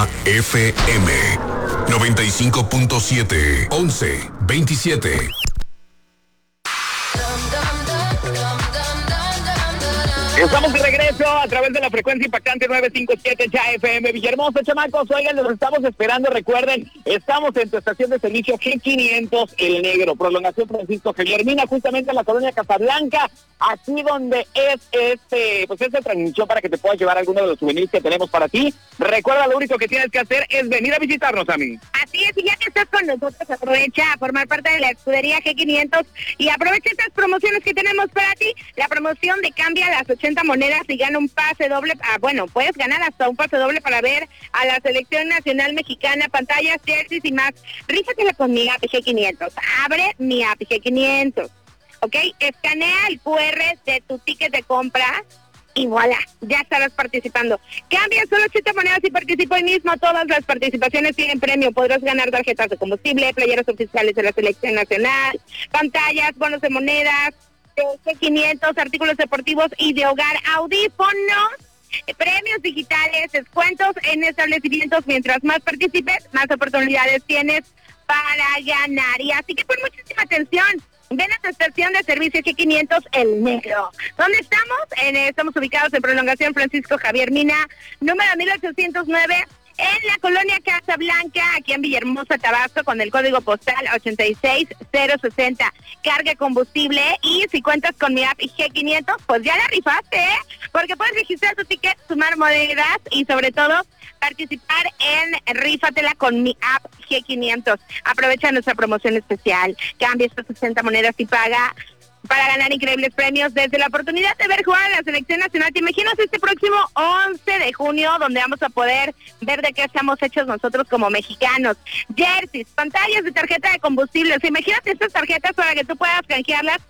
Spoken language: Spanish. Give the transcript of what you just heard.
FM 95.7 1127. Estamos de regreso a través de la frecuencia impactante 957 ya FM Villahermosa, chamacos. Oigan, los estamos esperando. Recuerden, estamos en tu estación de servicio G500 El Negro, prolongación Francisco Javier Mina, justamente en la colonia Casablanca, aquí donde es esta transmisión para que te puedas llevar alguno de los souvenirs que tenemos para ti. Recuerda, lo único que tienes que hacer es venir a visitarnos, a mí. Así es, y ya que estás con nosotros, aprovecha a formar parte de la escudería G500 y aprovecha estas promociones que tenemos para ti. La promoción de cambia las 80 monedas y gana un pase doble. Puedes ganar hasta un pase doble para ver a la selección nacional mexicana, pantallas, jerseys y más. Rífatela con mi app G500. Abre mi app G500. ¿Ok? Escanea el QR de tu ticket de compra y voilà, ya estarás participando. Cambia solo 80 monedas y participa hoy mismo. Todas las participaciones tienen premio. Podrás ganar tarjetas de combustible, playeras oficiales de la selección nacional, pantallas, bonos de monedas, G500, artículos deportivos y de hogar, audífonos, premios digitales, descuentos en establecimientos. Mientras más participes, más oportunidades tienes para ganar. Y así que pon muchísima atención. Ven a tu estación de servicio G500 El Negro. ¿Dónde estamos? Estamos ubicados en prolongación Francisco Javier Mina, número 1809, en la colonia Casablanca, aquí en Villahermosa, Tabasco, con el código postal 86060. Carga combustible y si cuentas con mi app G500, pues ya la rifaste, ¿eh? Porque puedes registrar tu ticket, sumar monedas y sobre todo participar en Rífatela con mi app G500. Aprovecha nuestra promoción especial. Cambia estas 60 monedas y paga para ganar increíbles premios desde la oportunidad de ver jugar a la selección nacional. ¿Te imaginas este próximo 11 de junio donde vamos a poder ver de qué estamos hechos nosotros como mexicanos? Jerseys, pantallas de tarjeta de combustible. Imagínate estas tarjetas para que tú puedas canjearlas